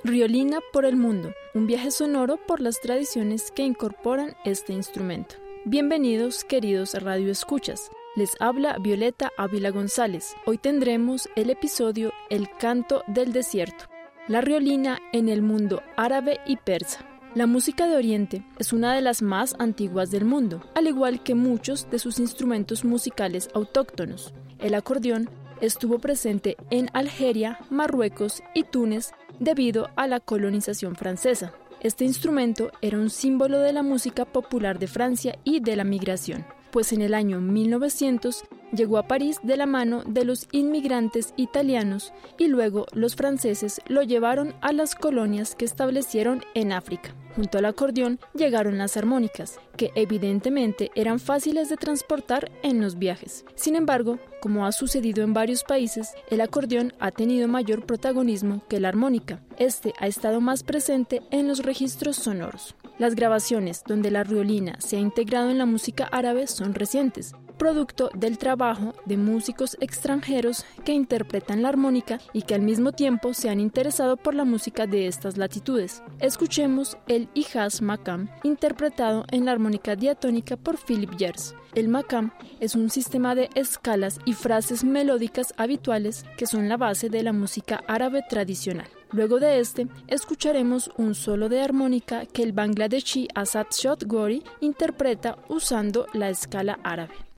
Riolina por el mundo, un viaje sonoro por las tradiciones que incorporan este instrumento. Bienvenidos, queridos radioescuchas. Les habla Violeta Ávila González. Hoy tendremos el episodio El canto del desierto, la riolina en el mundo árabe y persa. La música de Oriente es una de las más antiguas del mundo, al igual que muchos de sus instrumentos musicales autóctonos. El acordeón estuvo presente en Algeria, Marruecos y Túnez debido a la colonización francesa. Este instrumento era un símbolo de la música popular de Francia y de la migración, pues en el año 1900 llegó a París de la mano de los inmigrantes italianos y luego los franceses lo llevaron a las colonias que establecieron en África. Junto al acordeón llegaron las armónicas, que evidentemente eran fáciles de transportar en los viajes. Sin embargo, como ha sucedido en varios países, el acordeón ha tenido mayor protagonismo que la armónica. Este ha estado más presente en los registros sonoros. Las grabaciones donde la riolina se ha integrado en la música árabe son recientes, producto del trabajo de músicos extranjeros que interpretan la armónica y que al mismo tiempo se han interesado por la música de estas latitudes. Escuchemos el Hijaz Maqam, interpretado en la armónica diatónica por Philip Gers. El maqam es un sistema de escalas y frases melódicas habituales que son la base de la música árabe tradicional. Luego de este, escucharemos un solo de armónica que el bangladeshi Asad Shot Ghori interpreta usando la escala árabe.